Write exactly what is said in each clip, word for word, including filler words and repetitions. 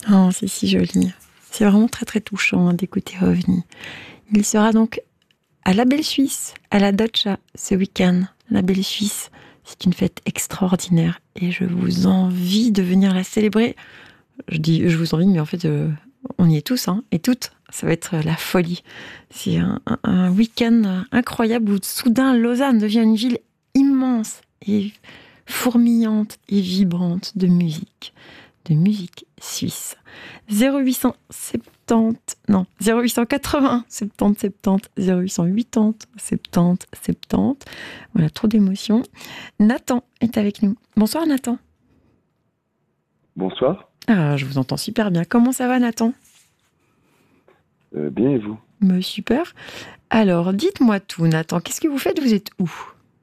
Oh, c'est si joli. C'est vraiment très très touchant hein, d'écouter OVNI. Il sera donc à la Belle Suisse, à la Dacha, ce week-end. La Belle Suisse, c'est une fête extraordinaire et je vous envie de venir la célébrer. Je dis je vous envie, mais en fait, euh, on y est tous hein, et toutes. Ça va être la folie. C'est un, un, un week-end incroyable où soudain Lausanne devient une ville immense et fourmillante et vibrante de musique. De musique suisse. zéro huit cent soixante-dix, non, zéro huit cent quatre-vingts, soixante-dix, soixante-dix, zéro huit cent quatre-vingts, soixante-dix, soixante-dix. Voilà, trop d'émotions. Nathan est avec nous. Bonsoir Nathan. Bonsoir. Ah, je vous entends super bien. Comment ça va Nathan ? euh, Bien et vous ? Mais super. Alors, dites-moi tout Nathan, qu'est-ce que vous faites ? Vous êtes où ?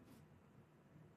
Tout ?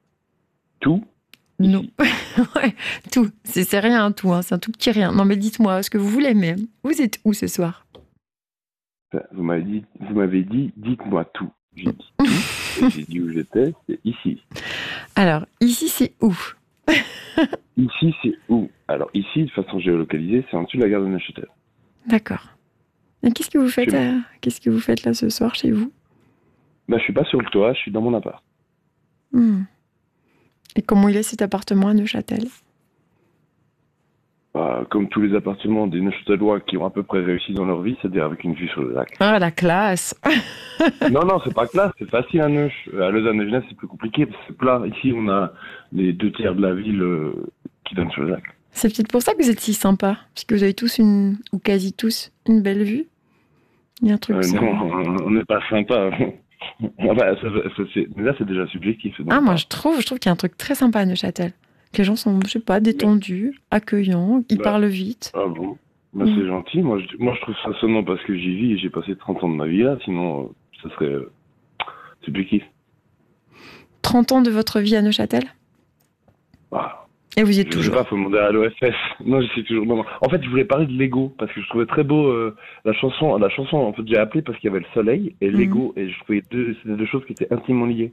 Non. Ouais, tout. C'est, c'est rien, tout. Hein. C'est un tout petit rien. Non, mais dites-moi ce que vous voulez, mais vous êtes où ce soir ? Vous m'avez dit, vous m'avez dit, dites-moi tout. J'ai dit tout, et j'ai dit où j'étais, c'est ici. Alors, ici, c'est où ? Ici, c'est où ? Alors, ici, de façon géolocalisée, c'est en dessus de la gare de Neuchâtel. D'accord. Et qu'est-ce que vous faites, euh, qu'est-ce que vous faites là ce soir chez vous ? Bah, je suis pas sur le toit, je suis dans mon appart. Hmm. Et comment il est cet appartement à Neuchâtel ? Bah, comme tous les appartements des Neuchâtelois qui ont à peu près réussi dans leur vie, c'est-à-dire avec une vue sur le lac. Ah, la classe. Non, non, c'est pas classe, c'est facile à Neuch. À Lausanne et Genève, c'est plus compliqué, parce que c'est plat. Ici, on a les deux tiers de la ville euh, qui donnent sur le lac. C'est peut-être pour ça que vous êtes si sympa, parce que vous avez tous une, ou quasi tous, une belle vue. Il y a un truc Euh, ça. non, on n'est pas sympa. Ah bah, ça, ça, c'est, là, c'est déjà subjectif. Ah, moi, je trouve, je trouve qu'il y a un truc très sympa à Neuchâtel. Que les gens sont, je sais pas, détendus, mais... accueillants, ils bah, parlent vite. Ah bon bah, mmh. C'est gentil. Moi je, moi, je trouve ça seulement parce que j'y vis et j'ai passé trente ans de ma vie là. Sinon, euh, ça serait euh, subjectif. trente ans de votre vie à Neuchâtel ? Ah. Et vous y êtes je toujours ? Je sais pas, faut demander à l'O F S. Non, je suis toujours. Non, non. En fait, je voulais parler de Lego parce que je trouvais très beau euh, la chanson. La chanson, en fait, j'ai appelé parce qu'il y avait le soleil et Lego mmh. et je trouvais deux, c'était deux choses qui étaient intimement liées.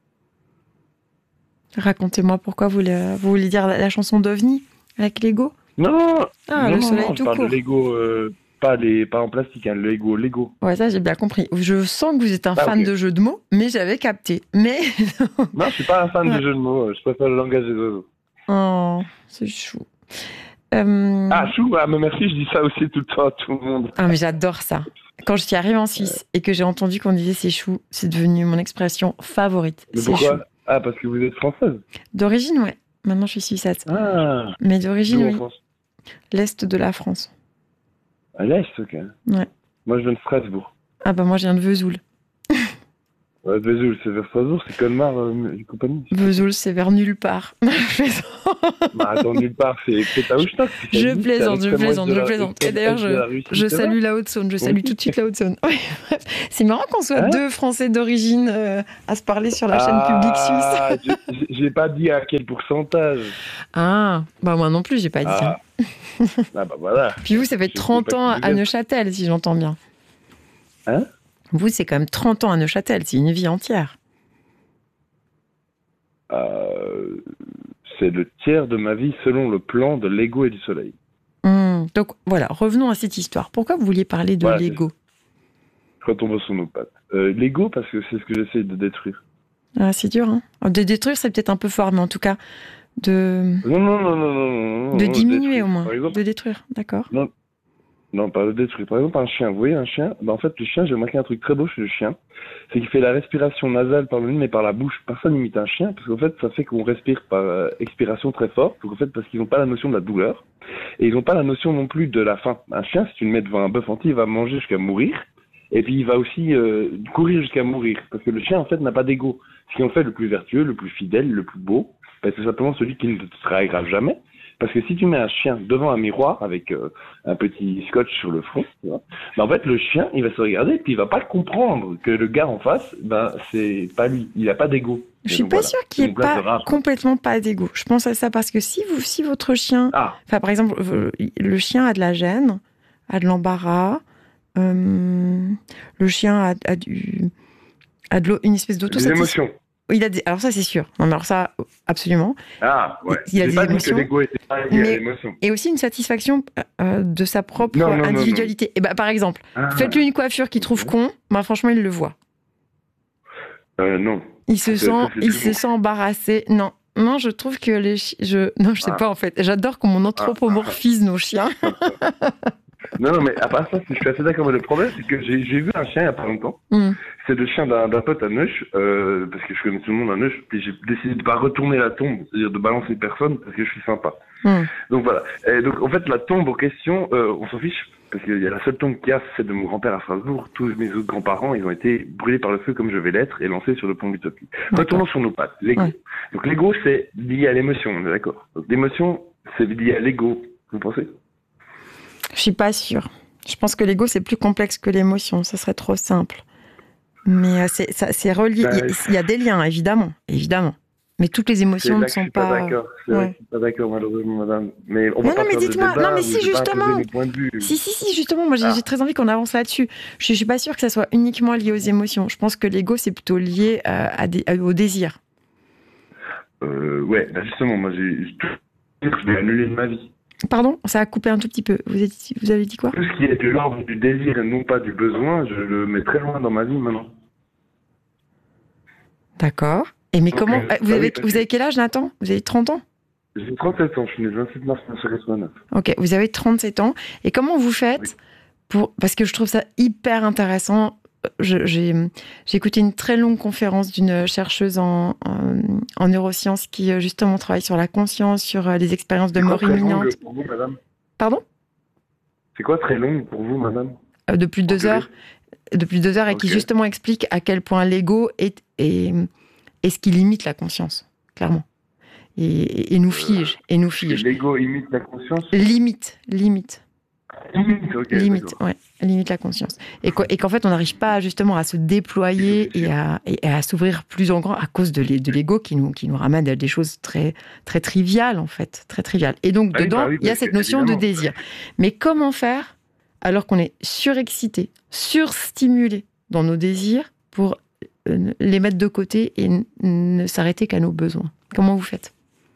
Racontez-moi pourquoi vous voulez, vous voulez dire la, la chanson d'OVNI avec Lego ? Non, ah, non, le soleil non, tout je parle court. de Lego, euh, pas, les, pas en plastique, hein, le Lego, Lego. Ouais, ça j'ai bien compris. Je sens que vous êtes un ah, fan okay. de jeux de mots, mais j'avais capté. Mais non, je suis pas un fan ouais. de jeux de mots. Je préfère le langage des oiseaux. Oh, c'est chou. Euh... Ah, chou, ah, mais merci, je dis ça aussi tout le temps à tout le monde. Ah, mais j'adore ça. Quand je suis arrivée en Suisse et que j'ai entendu qu'on disait c'est chou, c'est devenu mon expression favorite. Mais c'est pourquoi chou. Ah, parce que vous êtes française. D'origine, ouais. Maintenant, je suis suissette. Ah. Mais d'origine, oui. France L'Est de la France. À l'Est, ok. Ouais. Moi, je viens de Strasbourg. Ah bah moi, je viens de Vesoul. Ouais, Vesoul, c'est vers Strasbourg, c'est Colmar euh, et compagnie. Vesoul, c'est vers nulle part. bah attends, nulle part, c'est peut-être à Ouchta. Je plaisante, je plaisante, je plaisante. Et d'ailleurs, je, je salue la Haute-Saône, je salue oui. tout de suite la Haute-Saône. C'est marrant qu'on soit hein deux Français d'origine euh, à se parler sur la chaîne ah, publique suisse. j'ai, j'ai pas dit à quel pourcentage. Ah, bah moi non plus, j'ai pas dit. Ah, hein. ah bah voilà. Puis vous, ça fait trente ans à Neuchâtel, si j'entends bien. Hein ? Vous, c'est quand même trente ans à Neuchâtel, c'est une vie entière. Euh, c'est le tiers de ma vie selon le plan de Lego et du Soleil. Mmh, donc voilà, revenons à cette histoire. Pourquoi vous vouliez parler de voilà, Lego ? Quand on va sur nos pattes. Euh, Lego, parce que c'est ce que j'essaie de détruire. Ah, c'est dur, hein ? De détruire, c'est peut-être un peu fort, mais en tout cas, de... Non, non, non, non, non. non de non, diminuer détruire. au moins, exemple, de détruire, d'accord. Non. Non, pas le détruire. Par exemple, un chien. Vous voyez, un chien, ben, en fait, le chien, j'ai remarqué un truc très beau chez le chien. C'est qu'il fait la respiration nasale par le nez, mais par la bouche. Personne n'imite un chien, parce qu'en fait, ça fait qu'on respire par euh, expiration très forte. Donc, en fait, parce qu'ils n'ont pas la notion de la douleur. Et ils n'ont pas la notion non plus de la faim. Un chien, si tu le mets devant un bœuf entier, il va manger jusqu'à mourir. Et puis, il va aussi euh, courir jusqu'à mourir. Parce que le chien, en fait, n'a pas d'ego. Ce qui en fait le plus vertueux, le plus fidèle, le plus beau, ben, c'est simplement celui qui ne te trahira jamais. Parce que si tu mets un chien devant un miroir avec euh, un petit scotch sur le front, tu vois, ben en fait le chien il va se regarder et puis il va pas comprendre que le gars en face, ben c'est pas lui, il a pas d'ego. Je suis pas voilà. sûre qu'il n'y ait pas complètement pas d'ego. Je pense à ça parce que si vous, si votre chien, ah. enfin par exemple le chien a de la gêne, a de l'embarras, euh, le chien a, a du, a de l'eau, une espèce d'autosatisfaction. Des émotions. il a des... Alors ça, c'est sûr. Non, mais alors ça, absolument. Ah, ouais. Il a J'ai des pas émotions. dit que l'ego était pas lié Mais- à l'émotion. Et aussi une satisfaction euh, de sa propre Non, non, non, individualité. Et bah, par exemple, Ah, faites-lui une coiffure qu'il trouve ok. con, bah, franchement, il le voit. euh, non. Il se Ça, sent, ça, c'est il tout se bon. sent embarrassé. Non, non, je trouve que les chiens... Je... Non, je sais Ah. pas, en fait. J'adore qu'on anthropomorphise nos chiens. Non, non, mais à part ça, je suis assez d'accord. Mais le problème, c'est que j'ai j'ai vu un chien il y a pas longtemps. Mm. C'est le chien d'un d'un pote à Neuch, euh, parce que je connais tout le monde à Neuch, puis j'ai décidé de pas retourner la tombe, c'est-à-dire de balancer personne, parce que je suis sympa. Mm. Donc voilà. Et donc en fait, la tombe en question, euh, on s'en fiche, parce qu'il y a la seule tombe qu'il y a, c'est de mon grand-père à Strasbourg. Tous mes autres grands-parents, ils ont été brûlés par le feu comme je vais l'être et lancés sur le pont d'Utopie. Retournons sur nos pattes. L'ego. Ouais. Donc l'ego, c'est lié à l'émotion, on est d'accord. Donc l'émotion, c'est lié à l'ego. Vous pensez? Je suis pas sûre. Je pense que l'ego, c'est plus complexe que l'émotion. Ça serait trop simple. Mais euh, c'est, ça, c'est relié. Bah, Il y, a- il y a des liens, évidemment. Évidemment. Mais toutes les C'est émotions là ne que je sont suis pas, pas... d'accord. C'est Ouais. là que je suis pas d'accord, malheureusement, madame. Mais on va Non, pas non, mais faire de dites-moi. débat, Non, mais ou si, je vais pas justement. imposer mes points de vue. Si, si, si, justement. Moi, j'ai, Ah. j'ai très envie qu'on avance là-dessus. Je, je suis pas sûre que ça soit uniquement lié aux émotions. Je pense que l'ego, c'est plutôt lié euh, à des, à- au désir. Euh, ouais, bah justement, moi j'ai j'ai tout je vais annuler de ma vie. Pardon, ça a coupé un tout petit peu. Vous, êtes, vous avez dit quoi? Tout ce qui est de l'ordre du désir et non pas du besoin, je le mets très loin dans ma vie maintenant. D'accord. Et mais Donc, comment... euh, euh, vous, bah avez, oui, parce vous que- avez quel âge, Nathan? Vous avez trente ans? J'ai trente-sept ans, je suis né le vingt-sept mars mille neuf cent quatre-vingt-neuf. Ok, vous avez trente-sept ans. Et comment vous faites Oui. pour... Parce que je trouve ça hyper intéressant. Je- j'ai, j'ai écouté une très longue conférence d'une chercheuse en, en, en neurosciences qui, euh, justement, travaille sur la conscience, sur euh, les expériences de C'est quoi mort très longue imminente. pour vous, madame? Pardon? C'est quoi très long pour vous, madame? Euh, de plus de deux En heures. De plus de deux heures et qui, Ok. justement, explique à quel point l'ego est, est, est ce qui limite la conscience, clairement. Et, et- et nous fige. Et nous Que fige. l'ego imite la conscience? Limite, limite. Limite, ok. Limite, d'accord. ouais, limite la conscience. Et, quoi- et qu'en fait, on n'arrive pas justement à se déployer et à, et à s'ouvrir plus en grand à cause de l'e- de l'ego qui nous, qui nous ramène à des choses très, très triviales, en fait. Très triviales. Et donc, Ah oui, dedans, bah oui, il y a parce cette que, notion de évidemment. désir. Mais comment faire alors qu'on est surexcité, surstimulé dans nos désirs pour euh, les mettre de côté et n- ne s'arrêter qu'à nos besoins? Comment vous faites?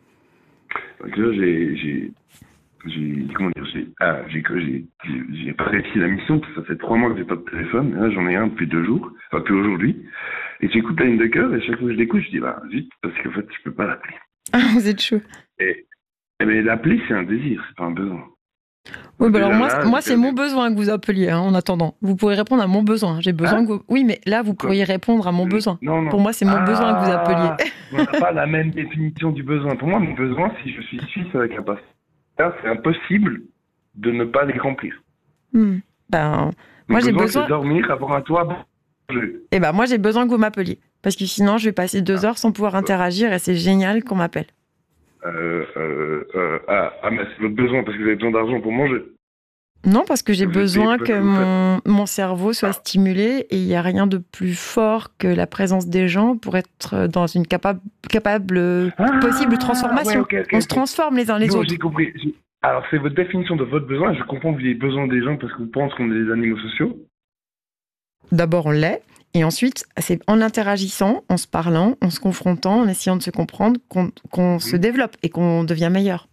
Donc là, j'ai, j'ai, j'ai, comment dire, j'ai, ah, j'ai, j'ai, j'ai, j'ai pas réussi la mission parce que ça fait trois mois que j'ai pas de téléphone. Et là, j'en ai un depuis deux jours, enfin, depuis aujourd'hui. Et j'écoute la ligne de cœur et chaque fois que je l'écoute, je dis, bah, vite, parce qu'en fait, je peux pas l'appeler. Ah, vous êtes chaud. Et, mais l'appeler, c'est un désir, c'est pas un besoin. Oui, bah Déjà alors moi, là, moi j'ai c'est perdu. mon besoin que vous appeliez hein, en attendant. Vous pourrez répondre à mon besoin. J'ai besoin Hein que vous... Oui, mais là, vous Quoi pourriez répondre à mon Euh, besoin. Non, non. Pour moi, c'est mon besoin que vous appeliez. Ah, on n'a pas la même définition du besoin. Pour moi, mon besoin, si je suis suisse avec un passeport, c'est impossible de ne pas les remplir. Hmm. Ben, Mon Moi, j'ai besoin, besoin- c'est dormir, avoir un toit, manger. eh ben, moi, j'ai besoin que vous m'appeliez. Parce que sinon, je vais passer deux Ah. heures sans pouvoir interagir et c'est génial qu'on m'appelle. Euh, euh, euh, ah, ah, mais c'est votre besoin parce que vous avez besoin d'argent pour manger. Non, parce que j'ai Vous êtes besoin payé que parce que vous mon, mon cerveau soit Ah. stimulé et il n'y a rien de plus fort que la présence des gens pour être dans une capable, capable euh, Ah, possible transformation. ouais, ok, ok, On se ok. transforme les uns les Non, autres. j'ai compris. J'ai- Alors, c'est votre définition de votre besoin. Je comprends que vous ayez besoin des gens parce que vous pensez qu'on est des animaux sociaux. D'abord, on l'est. Et ensuite, c'est en interagissant, en se parlant, en se confrontant, en essayant de se comprendre, qu'on qu'on se développe et qu'on devient meilleur.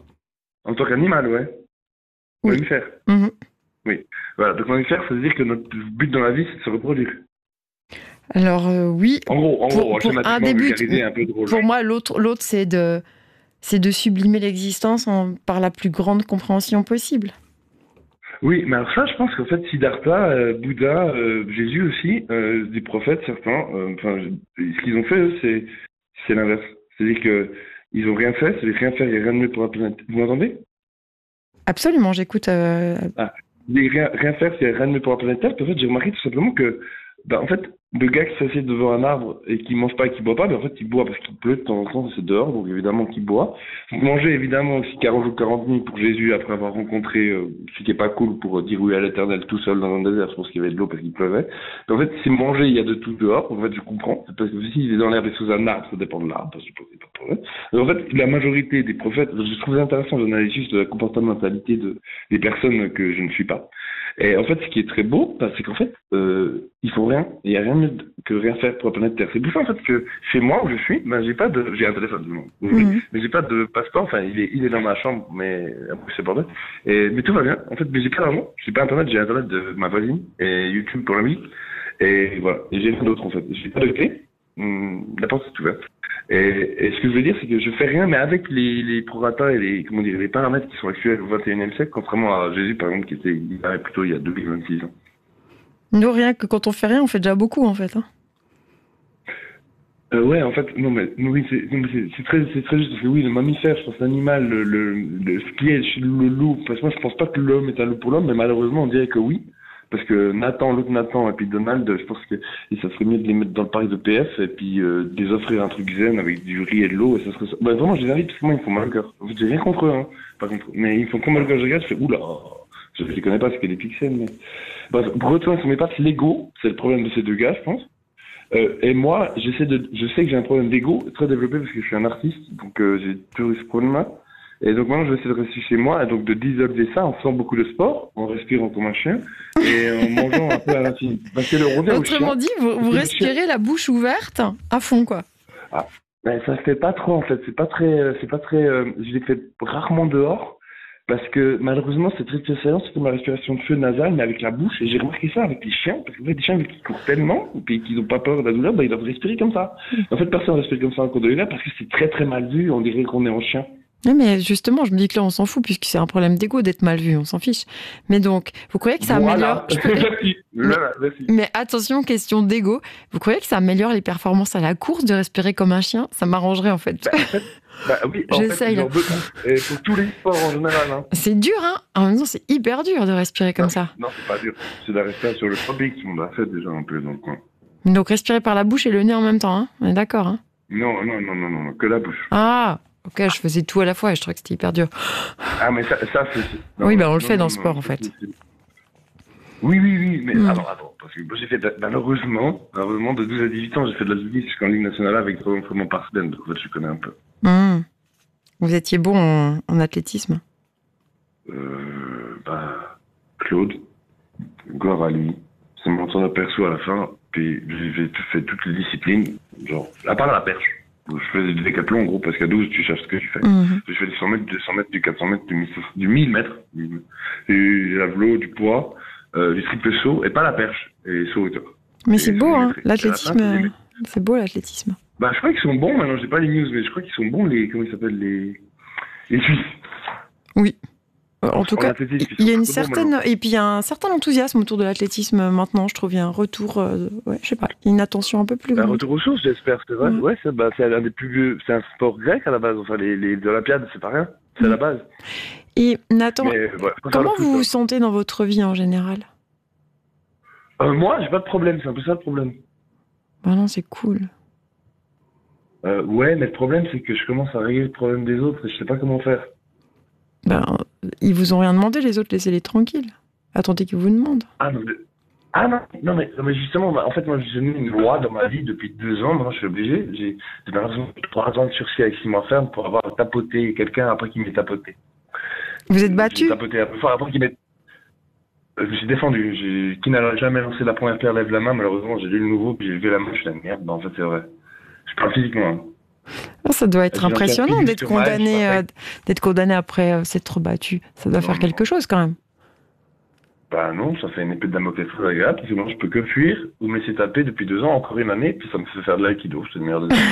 En tant qu'animal, ouais. Oui. Mammifère. Mhm. Voilà, donc mammifère, ça veut dire que notre but dans la vie, c'est de se reproduire. Alors, euh, oui, En gros, en Pour- gros, pour schématiquement un début, vulgarisé, un peu drôle. pour moi, l'autre, l'autre c'est de, c'est de sublimer l'existence en- par la plus grande compréhension possible. Oui, mais alors ça, je pense qu'en fait, Siddhartha, euh, Bouddha, euh, Jésus aussi, euh, des prophètes, certains, euh, enfin, je- ce qu'ils ont fait, eux, c'est, c'est l'inverse. C'est-à-dire que ils ont rien fait, c'est rien faire, il n'y a rien de mieux pour la planète. Vous m'entendez? Absolument, j'écoute. euh, Il y a rien, rien faire, c'est rien de mieux pour la planète Terre. Puis en fait, j'ai remarqué tout simplement que, bah, en fait, le gars qui s'assied devant un arbre et qui mange pas et qui boit pas, ben en fait, il boit parce qu'il pleut de temps en temps, c'est dehors, donc évidemment qu'il boit. Manger évidemment aussi quarante jours, quarante nuits pour Jésus après avoir rencontré euh, ce qui est pas cool pour euh, dire oui à l'éternel tout seul dans un désert, je pense qu'il y avait de l'eau parce qu'il pleuvait. Mais en fait, c'est manger, il y a de tout dehors, en fait, je comprends. C'est parce que s'il est dans l'herbe et sous un arbre, ça dépend de l'arbre, parce que je pense qu'il n'y a pas de problème. Mais en fait, la majorité des prophètes, je trouve intéressant d'analyser juste la comportementalité de, des personnes que je ne suis pas. Et en fait, ce qui est très beau, bah, c'est qu'en fait, euh, il faut rien. Il n'y a rien de mieux que rien faire pour la planète Terre. C'est pour ça, en fait, que chez moi, où je suis, ben, j'ai pas de, j'ai un téléphone, non, oui, Mhm. mais j'ai pas de passeport. Enfin, il est, il est dans ma chambre, mais après, c'est bordel. Et, mais tout va bien. En fait, mais j'ai pas d'argent. J'ai pas Internet, j'ai Internet de ma voisine et YouTube pour la musique. Et voilà. Et j'ai rien d'autre, en fait. J'ai pas de clé. Hum, La porte est ouverte. Et, et ce que je veux dire, c'est que je fais rien, mais avec les, les prorata et les, comment dire, les paramètres qui sont actuels au vingt et unième siècle, contrairement à Jésus, par exemple, qui était, il arrive plutôt il y a deux mille vingt-six ans. Nous, rien que quand on fait rien, on fait déjà beaucoup, en fait. Hein. Euh, ouais, en fait, non, mais, non, oui, c'est, non, mais c'est, c'est très, c'est très juste, parce que oui, le mammifère, je pense, l'animal, le, le, le, ce qui est chez le loup, parce que moi, je pense pas que l'homme est un loup pour l'homme, mais malheureusement, on dirait que oui. Parce que Nathan, l'autre Nathan, et puis Donald, je pense que et ça serait mieux de les mettre dans le parc de P F, et puis, euh, de les offrir un truc zen avec du riz et de l'eau, et ça serait ça. Bah, vraiment, je les invite, parce que moi, ils me font mal au cœur. En fait, j'ai rien contre eux, hein, par contre. Mais ils me font comme mal au cœur, je regarde, je fais, oula, je les connais pas, c'est que des pixels, mais. Bref, pour retourner sur mes pattes, l'ego, c'est le problème de ces deux gars, je pense. Euh, et moi, j'essaie de, je sais que j'ai un problème d'ego très développé parce que je suis un artiste, donc euh, j'ai toujours eu ce problème-là. Et donc maintenant, je vais essayer de rester chez moi et donc de dissolver ça en faisant beaucoup de sport, en respirant comme un chien et en mangeant un peu à l'infini. Parce que le revers au chien, Autrement dit, vous, vous c'est que le chien, respirez la bouche ouverte à fond, quoi. ah, ben, ça se fait pas trop en fait. C'est pas très, euh, c'est pas très. Euh, je l'ai fait rarement dehors parce que malheureusement c'est très spécial. C'est comme la respiration de feu nasale mais avec la bouche. Et j'ai remarqué ça avec les chiens parce que en fait, les chiens qui courent tellement et puis qu'ils ont pas peur de la douleur, ben, ils doivent respirer comme ça. En fait, personne respire comme ça en cours de yoga parce que c'est très très mal vu. On dirait qu'on est en chien. Oui, mais justement, je me dis que là, on s'en fout, puisque c'est un problème d'ego d'être mal vu, on s'en fiche. Mais donc, vous croyez que ça améliore... Voilà. je peux- Merci. Mais, Voilà, merci. mais attention, question d'ego. Vous croyez que ça améliore les performances à la course de respirer comme un chien? Ça m'arrangerait, en fait. Bah, en fait, bah oui, en fait, J'essaye, là. genre de ouf. Et pour tous les sports en général, hein. C'est dur, hein? En même temps, c'est hyper dur de respirer comme Non, ça. non, c'est pas dur. C'est de la respiration le tropique, on l'a fait déjà un peu, donc. Ouais. Donc, respirer par la bouche et le nez en même temps, hein? On est d'accord, hein? Non, non, non, non, non, que la bouche. Ah, ok, je faisais tout à la fois et je trouvais que c'était hyper dur. Ah, mais ça, ça c'est. non, Oui, bah, on non, le fait non, dans le non, sport, non, en fait. c'est- c'est- Oui, oui, oui, mais Mm. alors, attends, parce que moi, j'ai fait, de- malheureusement, malheureusement, de douze à dix-huit ans, j'ai fait de l'athlétisme jusqu'en Ligue nationale avec trois entraînements par semaine, donc en fait, je connais un peu. Mm. Vous étiez bon en, en athlétisme? Euh, bah, Claude, gloire à lui, c'est mon temps aperçu à la fin, puis j'ai fait, fait toutes les disciplines, genre, à part la perche. Je faisais du décathlon en gros, parce qu'à douze, tu cherches ce que tu fais. Mhm. Je fais du cent mètres, du deux cents mètres, du quatre cents mètres, du mille, du mille mètres, du javelot, du poids, euh, du triple saut, et pas la perche, et saut hauteur. Mais Et c'est ça beau, me hein, mettrait. l'athlétisme. Et à la fin, euh, c'est des- C'est beau, l'athlétisme. Bah, je crois qu'ils sont bons, maintenant j'ai pas les news, mais je crois qu'ils sont bons, les, comment ils s'appellent, les, les Suisses. Oui. Euh, En En- tout en cas, athlétisme, ils il y a sont une plutôt bons, certaine et puis il y a un certain enthousiasme autour de l'athlétisme euh, maintenant. Je trouve il y a un retour, euh, ouais, je sais pas, une attention un peu plus Un grande. retour aux sources, j'espère, c'est vrai. Ouais. Ouais, c'est bah, c'est un des plus vieux, c'est un sport grec à la base, enfin, les, les Olympiades, c'est pas rien, c'est à la base. Et Nathan, Mais, ouais, faut faire comment le foot, vous vous hein. sentez dans votre vie en général? Euh, moi, j'ai pas de problème, c'est un peu ça le problème. Bah non, c'est cool. Euh, ouais, mais le problème, c'est que je commence à régler le problème des autres et je sais pas comment faire. Ben, ils vous ont rien demandé, les autres, laissez-les tranquilles. Attendez qu'ils vous demandent. Ah non, mais, ah, non, non, mais, non, mais justement, bah, en fait, moi, j'ai mis une loi dans ma vie depuis deux ans, maintenant je suis obligé. J'ai j'ai malheureusement trois ans de sursis avec six mois ferme pour avoir tapoté quelqu'un après qu'il m'ait tapoté. Vous êtes J'ai battu? tapoté un peu fort après qu'il m'ait. Euh, Je me suis défendu. J'ai- Qui n'a jamais lancé la première pierre lève la main, malheureusement, j'ai lu le nouveau, puis j'ai levé la main, je suis la merde. Bah, en fait, c'est vrai. Je parle physiquement. Hein. Ah, ça doit être J'ai impressionnant un d'être sur ma haine, condamné, je euh, d'être condamné après euh, s'être battu. Ça doit Non, faire non. quelque chose quand même. Bah non, ça fait une épée de Damoclès très agréable, parce que moi je peux que fuir ou me laisser taper depuis deux ans, encore une année, puis ça me fait faire de l'aïkido, c'est le meilleur des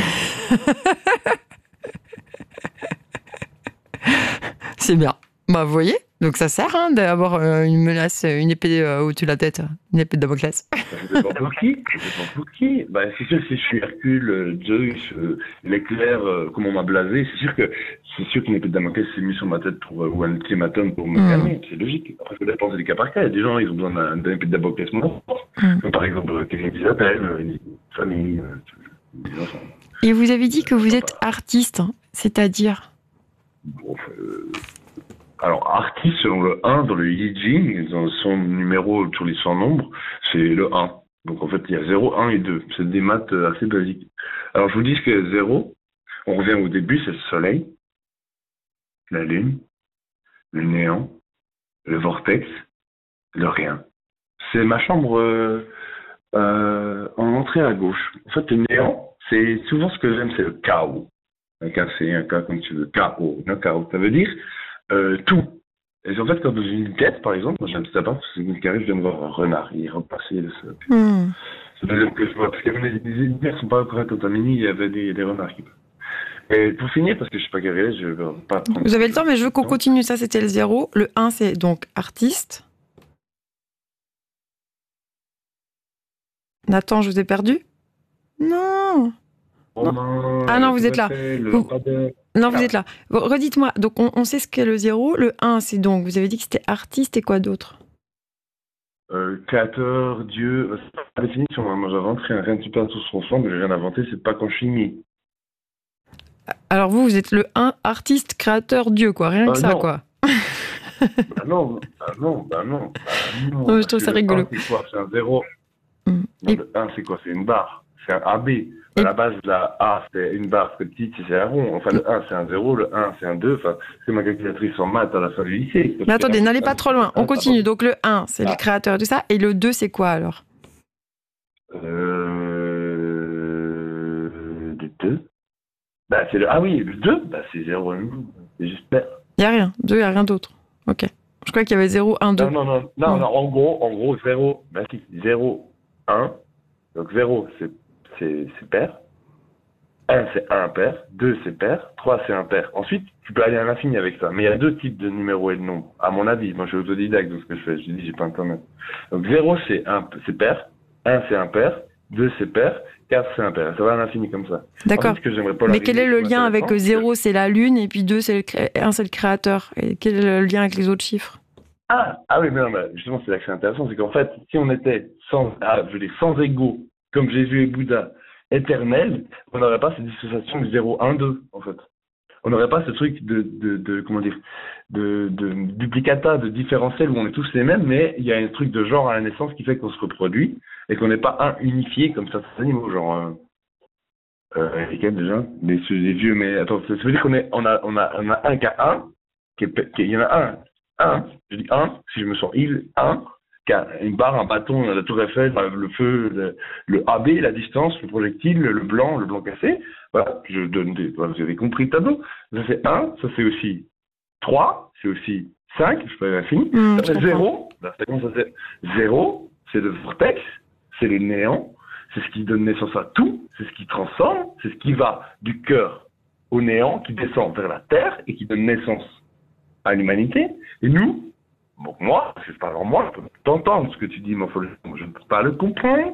C'est bien. Bah, vous voyez, donc ça sert hein, d'avoir euh, une menace, euh, une épée euh, au-dessus de la tête, une épée de Damoclès. Ça dépend pour qui, ça dépend pour qui. Bah c'est sûr que si je suis Hercule, euh, Zeus, euh, l'éclair, euh, comme on m'a blasé, c'est sûr que c'est sûr qu'une épée de Damoclès s'est mise sur ma tête pour, euh, ou un ultimatum pour me Mm. calmer, c'est logique. Après, il faut dépenser des cas par cas, il y a des gens, ils ont besoin d'un d'un épée de Damoclès mort. Mm. Comme par exemple, euh, quelqu'un qui s'appelle, euh, une famille, euh, des enfants. Et vous avez dit que vous êtes artiste, hein, c'est-à-dire? Bon, euh, alors, artiste, selon le un, dans le I Ching, dans son numéro sur les cent nombres, c'est le un. Donc, en fait, il y a zéro, un et deux. C'est des maths euh, assez basiques. Alors, je vous dis ce que zéro, on revient au début, c'est le soleil, la lune, le néant, le vortex, Le rien. C'est ma chambre euh, euh, en entrée à gauche. En fait, le néant, c'est souvent ce que j'aime, c'est le chaos. Un K, c'est un K comme tu veux. Chaos. Le chaos. Ça veut dire euh, tout. Et en fait, quand dans une tête, par exemple, moi j'ai un petit appart, c'est une carré, je viens de voir un renard, il est repassé le sol. Hmm. C'est le deuxième que je vois, parce que les, les univers sont pas encore contaminés, il y avait des, des renards qui. Et pour finir, parce que je sais pas carré, je vais pas prendre. Vous avez le temps, mais je veux qu'on continue. Ça, c'était le zéro. Le un, c'est donc artiste. Nathan, je vous ai perdu? Non. Oh Non. non, Ah non, vous êtes là. Vous... Non, vous ah. êtes là. Bon, redites-moi. Donc, on, on sait ce qu'est le zéro. Le un, c'est donc, vous avez dit que c'était artiste et quoi d'autre? euh, Créateur, Dieu, c'est pas la définition. Moi, j'invente rien, rien de super tout se ressemble, j'ai rien inventé, c'est pas quand je finis. Alors, vous, vous êtes le un, artiste, créateur, Dieu, quoi. Rien bah que ça, non. quoi. bah non, bah non, bah non. Bah non, non je trouve ça rigolo. C'est quoi? C'est un zéro. Mmh. Non, et... Le un, c'est quoi? C'est une barre. C'est un A B. À et... la base, la A, c'est une barre, c'est petite, c'est un rond. Enfin, le un, c'est un zéro, le un, c'est un deux. Enfin, c'est ma calculatrice en maths à la fin du lycée. Mais attendez, n'allez pas trop loin. On continue. Donc, le un, c'est ah. le créateur de ça. Et le deux, c'est quoi, alors? Euh... Le deux? Bah, c'est le... Ah oui, le deux, bah, c'est zéro. C'est juste pair. Il n'y a rien. deux, il n'y a rien d'autre. Ok. Je crois qu'il y avait zéro, un, deux. Non, non, non. Non, non, en gros, en gros, zéro. Bah, si, zéro, un. Donc, zéro, c'est, c'est, c'est pair. un, c'est un pair. deux, c'est pair. trois, c'est impair. Ensuite, tu peux aller à l'infini avec ça. Mais il y a deux types de numéros et de nombres. À mon avis, moi, je suis autodidacte, donc ce que je fais. Je dis, j'ai pas internet. Donc, zéro, c'est un, c'est pair. un, c'est impair. deux, c'est pair. quatre, c'est impair. Ça va à l'infini comme ça. D'accord. Ensuite, mais quel est le lien avec zéro, c'est la lune, et puis deux, c'est le cré... un, c'est le créateur. Et quel est le lien avec les autres chiffres? Ah, ah oui, mais non, mais justement, c'est là que c'est intéressant. C'est qu'en fait, si on était sans, ah, je veux dire, sans égaux, comme Jésus et Bouddha, éternels, on n'aurait pas cette dissociation de zéro, un, deux, en fait. On n'aurait pas ce truc de, de, de comment dire, de, de duplicata, de différentiel où on est tous les mêmes, mais il y a un truc de genre à la naissance qui fait qu'on se reproduit et qu'on n'est pas un unifié comme certains animaux, genre, euh, euh, lesquels déjà? Les, les vieux, mais attends, ça veut dire qu'on est, on a, on a, on a un cas un, qui est, qui est, il y en a un, un, je dis un, si je me sens il, un, qui a une barre, un bâton, la tour Eiffel, le feu, le, le A B, la distance, le projectile, le blanc, le blanc cassé. Voilà, je donne des, voilà, vous avez compris le tableau. Ça c'est un, ça c'est aussi trois, c'est aussi cinq, je peux aller à l'infini. Mmh, ça fait zéro, là, ça commence à faire zéro, c'est le vortex, c'est le néant, c'est ce qui donne naissance à tout, c'est ce qui transforme, c'est ce qui va du cœur au néant, qui descend vers la terre et qui donne naissance à l'humanité. Et nous, bon, moi, parce que je parle en moi, je peux t'entendre ce que tu dis morphologiquement, je ne peux pas le comprendre.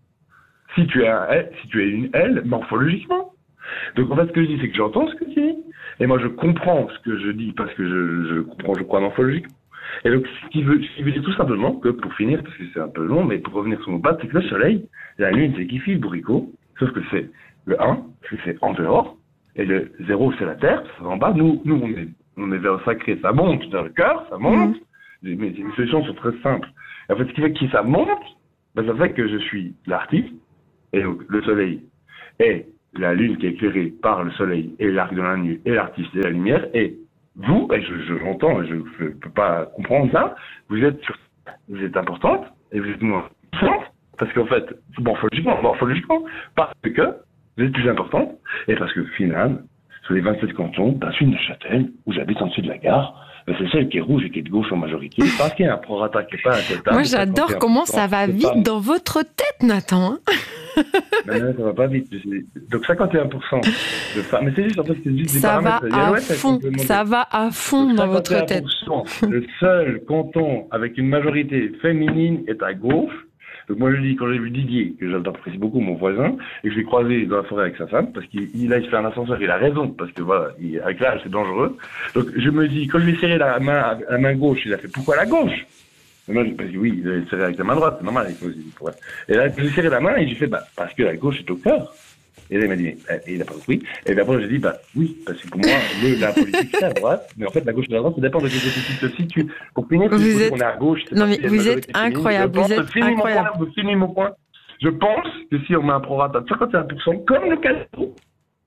Si tu es un L, si tu es une L, morphologiquement. Donc en fait, ce que je dis, c'est que j'entends ce que tu dis, et moi je comprends ce que je dis parce que je, je comprends, je crois morphologiquement. Et donc ce qui veut, ce qui veut dire tout simplement que, pour finir, parce que c'est un peu long, mais pour revenir sur mon pas, c'est que le soleil, la lune, c'est qui file bourricot, sauf que c'est le un, c'est en dehors, et le zéro, c'est la terre, c'est en bas. Nous, nous on est on est vers le sacré, ça monte vers le cœur, ça monte, mmh. mais les solutions sont très simples. Et en fait, ce qui fait que ça monte, ben, ça fait que je suis l'artiste, et donc le soleil est la lune qui est éclairée par le soleil, et l'arc de la nuit, et l'artiste, et la lumière, et vous, et je, je l'entends, je ne peux pas comprendre ça, vous êtes sur, vous êtes importante, et vous êtes moins puissante, parce qu'en fait, morphologiquement, morphologiquement, parce que vous êtes plus importante, et parce que finalement, sur les vingt-sept cantons, dans celui de Neuchâtel, où j'habite en dessus de la gare, ben c'est celle qui est rouge et qui est de gauche en majorité, parce qu'il y a un prorata qui n'est pas un Moi, j'adore comment ça va vite pas... dans votre tête, Nathan. Ben non, ça va pas vite. Donc cinquante et un pour cent de femmes, mais c'est juste en fait, c'est juste des ça paramètres. Va à ouais, fond, ça va à fond Donc, dans votre tête. Le seul canton avec une majorité féminine est à gauche. Donc moi je dis, quand j'ai vu Didier, que j'apprécie beaucoup, mon voisin, et que je l'ai croisé dans la forêt avec sa femme, parce qu'il là il se fait un ascenseur, il a raison, parce que voilà, il, avec l'âge c'est dangereux. Donc je me dis, quand je lui ai serré la main, la main gauche, il a fait pourquoi la gauche? Et moi, parce que oui, il a serré avec la main droite, c'est normal, il faut, il faut, et là j'ai serré la main et j'ai fait, bah parce que la gauche est au cœur. Et là il m'a dit, et il a pas compris. Et d'abord j'ai dit, bah oui, parce que pour moi, le, la politique c'est à droite, mais en fait la gauche et la droite, ça dépend de quel côté tu te situes. Pour finir, vous êtes... on est à gauche. Non mais vous êtes incroyable, vous êtes incroyable. Je finis mon point. Je pense que si on met un prorata de cinquante et un pour cent, comme le casino,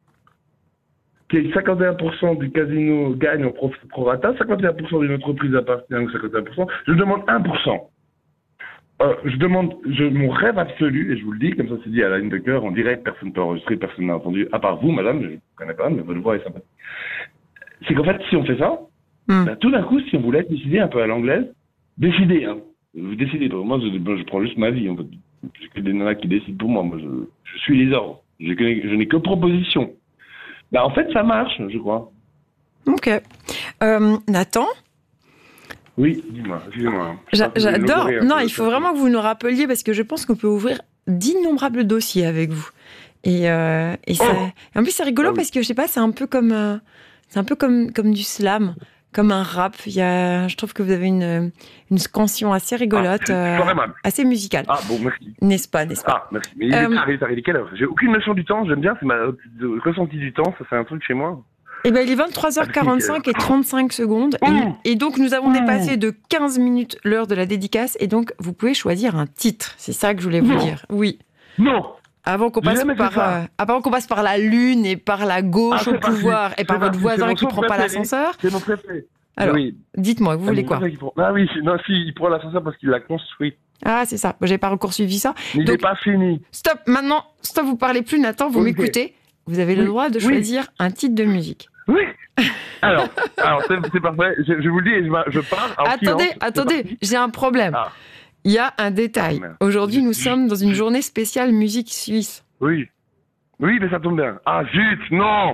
qui est cinquante et un pour cent du casino gagne en prorata, cinquante et un pour cent d'une entreprise appartient aux cinquante et un pour cent, je demande un pour cent. Euh, je demande, je, mon rêve absolu, et je vous le dis, comme ça c'est dit à la ligne de cœur, en direct, personne ne peut enregistrer, personne n'a entendu, à part vous, madame, je ne connais pas, mais votre voix est sympathique. C'est qu'en fait, si on fait ça, Hmm. ben, tout d'un coup, si on voulait décider un peu à l'anglaise, décider, hein. Vous décidez, moi, je, je prends juste ma vie, en fait. J'ai que des nanas qui décident pour moi, moi, je, je suis les ordres. Je, je n'ai que proposition. Ben, en fait, ça marche, je crois. Ok. Euh, Nathan, Oui, dis-moi, excusez-moi. j'a- j'adore. Non, il faut vraiment que vous nous rappeliez parce que je pense qu'on peut ouvrir d'innombrables dossiers avec vous. Et, euh, et, ça, Oh et en plus, c'est rigolo Ah oui. parce que je sais pas, c'est un peu comme, euh, c'est un peu comme, comme du slam, comme un rap. Il y a, je trouve que vous avez une, une scansion assez rigolote, Ah, euh, c'est aimable. assez musicale. Ah, bon, merci. N'est-ce pas, n'est-ce pas? Ah, merci. Mais il est Euh, tard, il est tard, il est quelle heure? J'ai aucune notion du temps, j'aime bien, c'est ma euh, ressenti du temps, ça c'est un truc chez moi. Eh ben, il est vingt-trois heures quarante-cinq et trente-cinq secondes. Et, Ouh. et donc, nous avons Ouh. dépassé de quinze minutes l'heure de la dédicace. Et donc, vous pouvez choisir un titre. C'est ça que je voulais vous Non. dire. Oui. Non. Avant qu'on J'ai passe jamais fait par, ça. euh, avant qu'on passe par la lune et par la gauche Ah, c'est au parti. pouvoir et par C'est votre parti. voisin C'est mon qui son prend pas préféré. l'ascenseur. C'est mon préféré. Alors, Oui. dites-moi, vous voulez C'est mon quoi? préféré qui prend- Ah oui, c'est- non, si, il prend l'ascenseur parce qu'il l'a construit. Ah, c'est ça. Moi, j'avais pas encore suivi ça. Mais il Donc- n'est pas fini. Stop. Maintenant, stop. Vous parlez plus, Nathan. Vous Ok. m'écoutez. Vous avez le Oui. droit de Oui. choisir un titre de musique. Oui. Alors, alors c'est c'est parfait. Je, je vous le dis et je, je pars. en Attendez, silence. C'est attendez. parti. J'ai un problème. Ah, Il y a un détail. Ah, merde. Aujourd'hui, nous Je- sommes dans une journée spéciale musique suisse. oui. Oui, mais ça tombe bien. Ah, zut, non.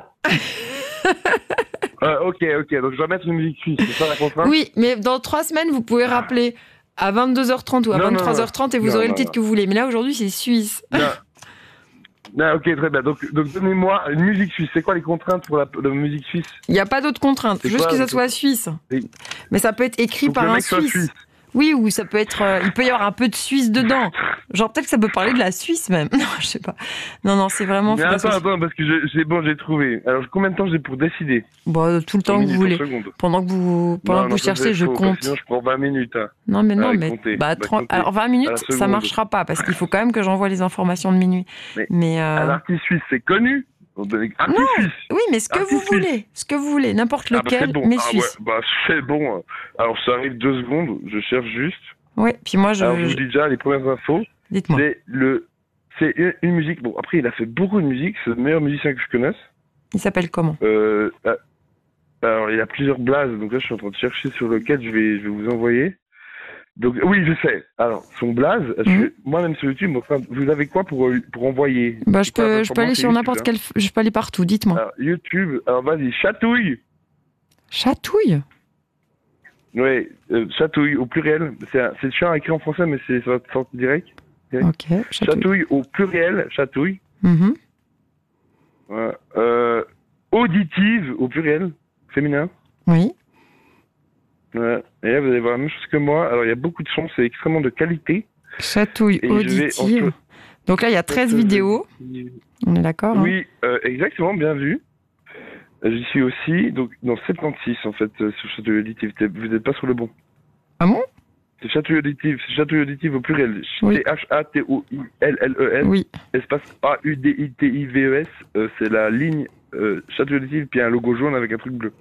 euh, ok, ok. Donc je dois mettre une musique suisse. C'est ça la contrainte? Oui, mais dans trois semaines, vous pouvez rappeler à vingt-deux heures trente ou à Non, non, vingt-trois heures trente et vous non, aurez non, le titre non. que vous voulez. Mais là, aujourd'hui, c'est suisse. Non. Non, ok, très bien. Donc, donc donnez-moi une musique suisse. C'est quoi les contraintes pour la, la musique suisse? Il n'y a pas d'autres contraintes, C'est juste quoi, que ça le- soit suisse. Oui. Mais ça peut être écrit Faut que par le un mec soit Suisse. suisse. Oui, ou ça peut être. euh, il peut y avoir un peu de Suisse dedans. Genre, peut-être que ça peut parler de la Suisse même. Non, je sais pas. Non, non, c'est vraiment. Mais faut pas attends, se- attends, parce que je- c'est bon, j'ai trouvé. Alors, combien de temps j'ai pour décider? Bon, tout le temps que vous voulez. Seconde. Pendant que vous, pendant Non, que non, vous ça, cherchez, c'est je faux, compte. Sinon, je prends vingt minutes. Hein. Non, mais non, Allez, mais. comptez. Bah, Bah, trente comptez. Alors, vingt À minutes, la ça seconde. marchera pas parce qu'il faut quand même que j'envoie les informations de minuit. Mais- Mais. euh, Un artiste suisse, c'est connu. On donne- Artiste Non. suisse. Oui, mais ce que Artiste vous suisse. voulez. Ce que vous voulez. N'importe Ah, bah, lequel, c'est bon. mais Ah, suisse. ouais, bah, c'est bon. Alors, ça arrive deux secondes. Je cherche juste. Ouais, puis moi, je. Alors, je vous je- dis déjà les premières infos. Dites-moi. C'est le, c'est une, une musique. Bon, après, il a fait beaucoup de musique. C'est le meilleur musicien que je connaisse. Il s'appelle comment? Euh, euh, alors, il a plusieurs blazes. Donc là, je suis en train de chercher sur lequel je vais, je vais vous envoyer. Donc, oui, je sais. Alors, son blaze, je Mhm. fais- moi-même sur YouTube, enfin, vous avez quoi pour, euh, pour envoyer? Bah, je C'est quoi la peux, je peux aller plateforme? sur C'est n'importe YouTube, quel. Je peux aller partout. Dites-moi. hein. Alors, YouTube. Alors, vas-y, chatouille. Chatouille. Ouais, euh, chatouille au pluriel. C'est un- c'est chiant à écrire en français, mais c'est ça va sortir direct. Ok. Chatouille. Chatouille au pluriel, chatouille. Mhm. Voilà. Euh, auditive au pluriel, féminin. Oui. Voilà. Et là, vous allez voir la même chose que moi. Alors, il y a beaucoup de sons, c'est extrêmement de qualité. Chatouille Et je vais auditive. entre- Donc là, il y a treize vidéos. On est d'accord? hein Oui, euh, exactement, bien vu. J'y suis aussi, donc dans soixante-seize en fait, euh, sur Chatouille auditive. T'es- Vous n'êtes pas sur le bon. Ah bon? C'est Chatouille auditive, c'est Chatouille auditive au pluriel. Oui. T H A T O I L L E S, Oui. espace A U D I T I V E S, euh, c'est la ligne euh, Chatouille auditive, puis un logo jaune avec un truc bleu.